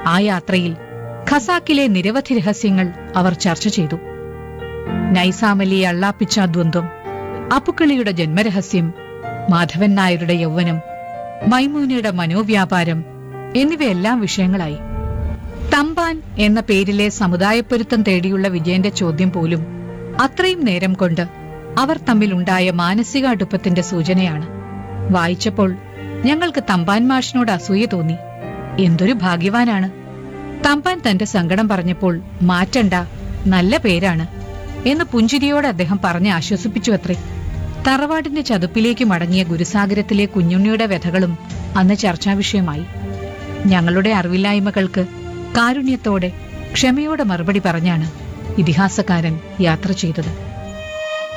ആ യാത്രയിൽ ഖസാക്കിലെ നിരവധി രഹസ്യങ്ങൾ അവർ ചർച്ച ചെയ്തു. നൈസാമലി അള്ളാപ്പിച്ച ദ്വന്ദ്വം, അപ്പുക്കിളിയുടെ ജന്മരഹസ്യം, മാധവൻ നായരുടെ യൗവനം, മൈമൂനയുടെ മനോവ്യാപാരം എന്നിവയെല്ലാം വിഷയങ്ങളായി. തമ്പാൻ എന്ന പേരിലെ സമുദായപ്പൊരുത്തം തേടിയുള്ള വിജയന്റെ ചോദ്യം പോലും അത്രയും നേരം കൊണ്ട് അവർ തമ്മിലുണ്ടായ മാനസിക അടുപ്പത്തിന്റെ സൂചനയാണ്. വായിച്ചപ്പോൾ ഞങ്ങൾക്ക് തമ്പാൻ മാഷിനോട് അസൂയ തോന്നി. എന്തൊരു ഭാഗ്യവാനാണ്! തമ്പാൻ തന്റെ സങ്കടം പറഞ്ഞപ്പോൾ മാറ്റണ്ട, നല്ല പേരാണ് എന്ന് പുഞ്ചിരിയോടെ അദ്ദേഹം പറഞ്ഞ് ആശ്വസിപ്പിച്ചുവത്രേ. തറവാടിന്റെ ചതുപ്പിലേക്ക് മടങ്ങിയ ഗുരുസാഗരത്തിലെ കുഞ്ഞുണ്ണിയുടെ വ്യഥകളും അന്ന് ചർച്ചാവിഷയമായി. ഞങ്ങളുടെ അറിവില്ലായ്മകൾക്ക് കാരുണ്യത്തോടെ ക്ഷമയോടെ മറുപടി പറഞ്ഞാണ് ഇതിഹാസകാരൻ യാത്ര ചെയ്തത്.